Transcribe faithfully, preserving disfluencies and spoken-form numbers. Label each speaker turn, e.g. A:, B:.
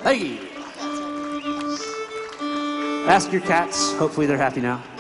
A: Hey! Ask your cats. Hopefully they're happy now.